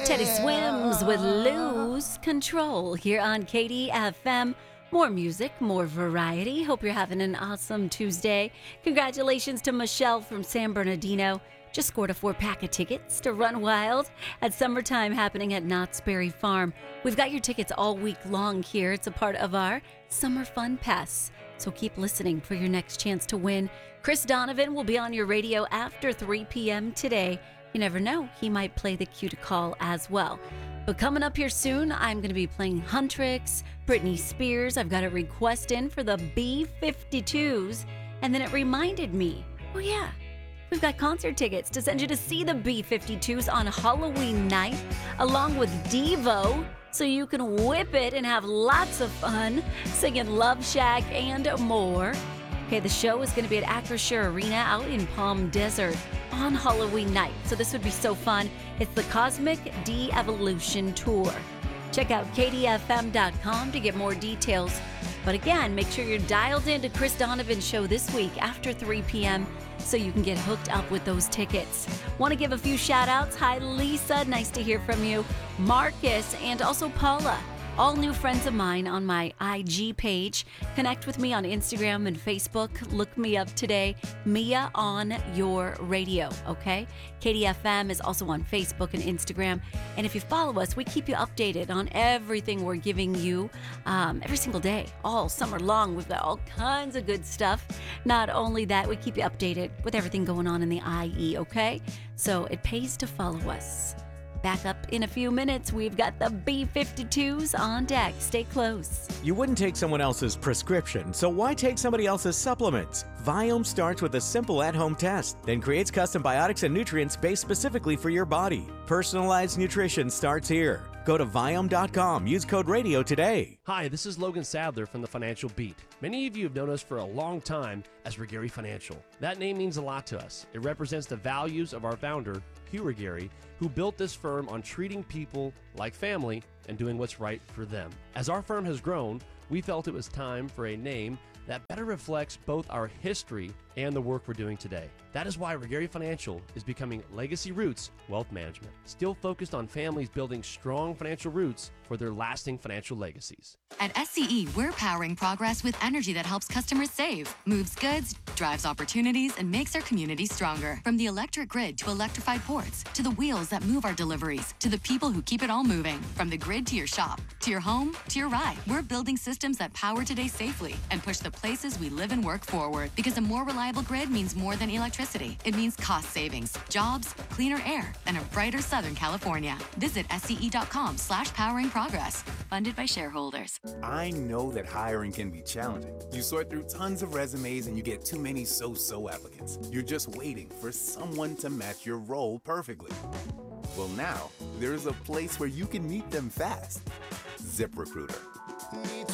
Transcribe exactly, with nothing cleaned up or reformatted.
Teddy Swims with Lose Control here on K D F M. More music, more variety. Hope you're having an awesome Tuesday. Congratulations to Michelle from San Bernardino. Just scored a four-pack of tickets to Run Wild at Summertime happening at Knott's Berry Farm. We've got your tickets all week long here. It's a part of our Summer Fun Pass. So keep listening for your next chance to win. Chris Donovan will be on your radio after three p.m. today. You never know, he might play the cue to call as well. But coming up here soon, I'm going to be playing Huntrix, Britney Spears. I've got a request in for the B fifty-twos. And then it reminded me, oh yeah, we've got concert tickets to send you to see the B fifty-twos on Halloween night, along with Devo, so you can whip it and have lots of fun singing Love Shack and more. Okay, the show is going to be at Acrisure Arena out in Palm Desert on Halloween night. So this would be so fun. It's the Cosmic De-Evolution Tour. Check out K D F M dot com to get more details. But again, make sure you're dialed into Chris Donovan's show this week after three p.m. so you can get hooked up with those tickets. Want to give a few shout outs? Hi, Lisa. Nice to hear from you. Marcus and also Paula. All new friends of mine on my I G page. Connect with me on Instagram and Facebook. Look me up today, Mia on Your Radio, okay? K D F M is also on Facebook and Instagram. And if you follow us, we keep you updated on everything we're giving you um, every single day, all summer long. We've got all kinds of good stuff. Not only that, we keep you updated with everything going on in the I E, okay? So it pays to follow us. Back up in a few minutes, we've got the B fifty-twos on deck. Stay close. You wouldn't take someone else's prescription, so why take somebody else's supplements? Viome starts with a simple at-home test, then creates custom biotics and nutrients based specifically for your body. Personalized nutrition starts here. Go to Viome dot com. Use code RADIO today. Hi, this is Logan Sadler from the Financial Beat. Many of you have known us for a long time as Regary Financial. That name means a lot to us. It represents the values of our founder, Hugh Regary, who built this firm on treating people like family and doing what's right for them. As our firm has grown, we felt it was time for a name that better reflects both our history and the work we're doing today. That is why Regary Financial is becoming Legacy Roots Wealth Management, still focused on families building strong financial roots for their lasting financial legacies. At S C E, we're powering progress with energy that helps customers save, moves goods, drives opportunities, and makes our communities stronger. From the electric grid to electrified ports, to the wheels that move our deliveries, to the people who keep it all moving. From the grid to your shop, to your home, to your ride, we're building systems that power today safely and push the places we live and work forward. Because a more reliable grid means more than electricity. It means cost savings, jobs, cleaner air, and a brighter Southern California. Visit S C E dot com slash powering progress. Funded by shareholders. I know that hiring can be challenging. You sort through tons of resumes and you get too many so-so applicants. You're just waiting for someone to match your role perfectly. Well, now, there's a place where you can meet them fast. ZipRecruiter.